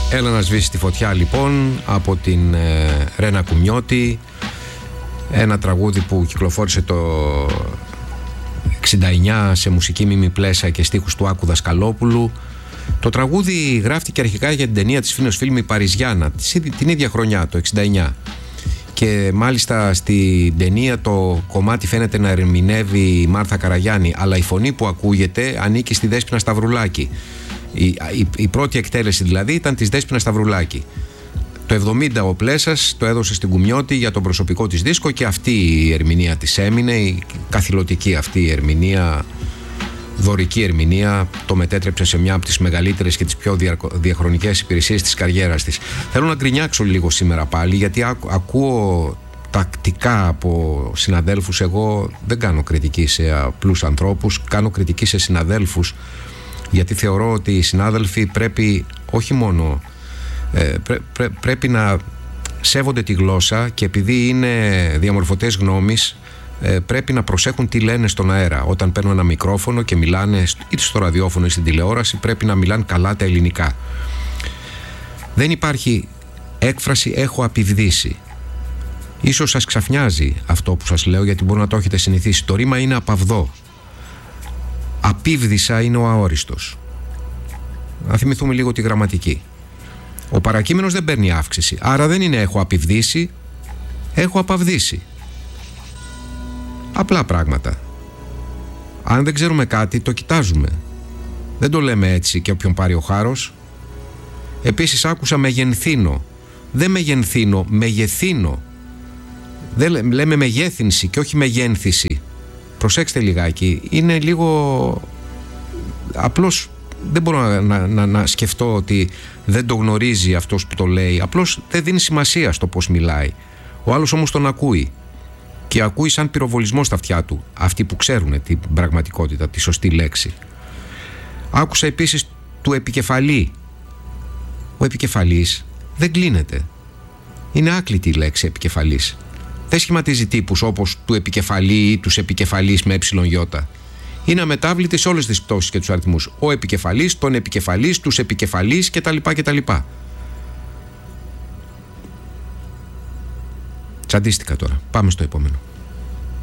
Έλα να σβήσει τη φωτιά λοιπόν από την Ρένα Κουμιώτη, ένα τραγούδι που κυκλοφόρησε το 69 σε μουσική Μίμη Πλέσα και στίχους του Άκου Δασκαλόπουλου. Το τραγούδι γράφτηκε αρχικά για την ταινία της Φίνος Φίλμη Παριζιάνα την ίδια χρονιά, το 69, και μάλιστα στην ταινία το κομμάτι φαίνεται να ερμηνεύει η Μάρθα Καραγιάννη, αλλά η φωνή που ακούγεται ανήκει στη Δέσποινα Σταυρουλάκη. Η πρώτη εκτέλεση δηλαδή ήταν της Δέσποινας Σταυρουλάκη. Το 70 ο Πλέσας το έδωσε στην Κουμιώτη για τον προσωπικό της δίσκο και αυτή η ερμηνεία της έμεινε, η καθηλωτική αυτή η ερμηνεία, δωρική ερμηνεία, το μετέτρεψε σε μια από τις μεγαλύτερες και τις πιο διαχρονικές υπηρεσίες της καριέρας της. Θέλω να γκρινιάξω λίγο σήμερα πάλι, γιατί ακούω τακτικά από συναδέλφους. Εγώ δεν κάνω κριτική σε απλούς ανθρώπους, κάνω κριτική σε συναδέλφους, γιατί θεωρώ ότι οι συνάδελφοι πρέπει όχι μόνο πρέπει να σέβονται τη γλώσσα, και επειδή είναι διαμορφωτές γνώμης πρέπει να προσέχουν τι λένε στον αέρα. Όταν παίρνουν ένα μικρόφωνο και μιλάνε είτε στο ραδιόφωνο ή στην τηλεόραση, πρέπει να μιλάνε καλά τα ελληνικά. Δεν υπάρχει έκφραση «έχω απειβδίσει». Ίσως σας ξαφνιάζει αυτό που σας λέω, γιατί μπορεί να το έχετε συνηθίσει. Το ρήμα είναι απαυδό. Απίβδησα είναι ο αόριστος. Να θυμηθούμε λίγο τη γραμματική. Ο παρακείμενος δεν παίρνει αύξηση. Άρα δεν είναι έχω απειβδίσει, έχω απαυδίσει. Απλά πράγματα. Αν δεν ξέρουμε κάτι, το κοιτάζουμε. Δεν το λέμε έτσι και όποιον πάρει ο χάρος. Επίσης άκουσα μεγενθύνω. Δεν μεγενθύνω, μεγεθύνω. Δεν λέμε μεγέθυνση και όχι μεγένθηση. Προσέξτε λιγάκι. Είναι λίγο... Απλώς δεν μπορώ να σκεφτώ ότι δεν το γνωρίζει αυτός που το λέει. Απλώς δεν δίνει σημασία στο πώς μιλάει. Ο άλλος όμως τον ακούει. Και ακούει σαν πυροβολισμό στα αυτιά του. Αυτοί που ξέρουν την πραγματικότητα, τη σωστή λέξη. Άκουσα επίσης του επικεφαλή. Ο επικεφαλής δεν κλείνεται. Είναι άκλητη η λέξη επικεφαλής. Δεν σχηματίζει τύπους όπως του επικεφαλή ή τους επικεφαλείς με εψιλον. Είναι αμετάβλητη σε όλες τις πτώσεις και τους αριθμούς. Ο επικεφαλής, τον επικεφαλής, τους επικεφαλείς κτλ. Τσαντίστηκα τώρα. Πάμε στο επόμενο.